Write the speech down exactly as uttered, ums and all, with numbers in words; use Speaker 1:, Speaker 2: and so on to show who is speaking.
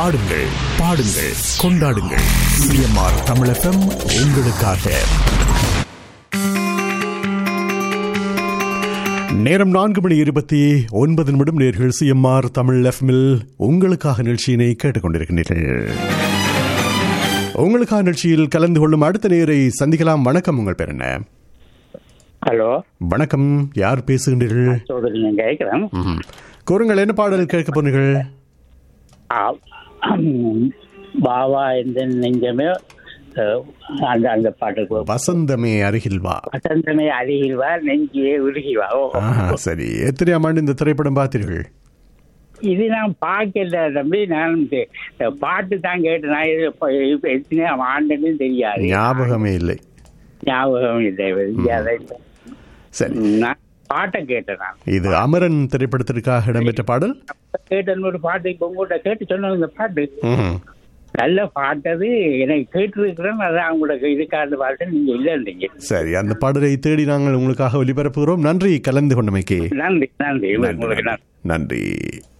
Speaker 1: ஆடுங்கள் பாடுங்கள் கொண்டாடுங்கள். CMR Tamil FM உங்களுக்காக. நேரம் நான்கு மணி இருபத்தி ஒன்பது நிமிடம். நேர்கள் சிஎம்ஆர் தமிழ் எஃப்எம்மில் உங்களுக்காக நிகழ்ச்சியினை கேட்டுக்கொண்டிருக்கின்றீர்கள். உங்களுக்காக நிகழ்ச்சியில் கலந்து கொள்ளும் அடுத்த நேரை சந்திக்கலாம். வணக்கம், உங்கள் பேர் என்ன?
Speaker 2: ஹலோ,
Speaker 1: வணக்கம். யார் பேசுகின்றீர்கள்?
Speaker 2: கேட்கிறேன்.
Speaker 1: கூறுங்கள், என்ன பாடல் கேட்க போனீர்கள்?
Speaker 2: பாவா எந்த நெஞ்சமே அந்த அந்த பாட்டு.
Speaker 1: வசந்தமே அருகில் வா.
Speaker 2: வசந்தமே அருகில் வா, நெஞ்சியே உருகி வா.
Speaker 1: சரி, எத்தனையாம் ஆண்டு இந்த திரைப்படம் பார்த்தீர்கள்?
Speaker 2: இது நான் பார்க்கல தம்பி, நான் பாட்டு தான் கேட்டேன். நான் எத்தனையாம் ஆண்டுன்னு தெரியாது,
Speaker 1: ஞாபகமே இல்லை.
Speaker 2: ஞாபகம் இல்லை.
Speaker 1: சரி,
Speaker 2: நான் பாட்டை கேட்டேன். நான்
Speaker 1: இது அமரன் திரைப்படத்திற்காக இடம்பெற்ற பாடல்.
Speaker 2: கேட்டேன் ஒரு பாட்டு. இப்போ உங்கள்கிட்ட கேட்டு சொன்ன இந்த பாட்டு நல்ல பாட்டது எனக்கு கேட்டிருக்கிறேன். அதான் உங்களுக்கு இதுக்கான பாட்டு நீங்க இல்லைன்றீங்க.
Speaker 1: சரி, அந்த பாடலை தேடி நாங்கள் உங்களுக்காக ஒளிபரப்புகிறோம். நன்றி கலந்து கொண்டமைக்கு.
Speaker 2: நன்றி நன்றி
Speaker 1: நன்றி.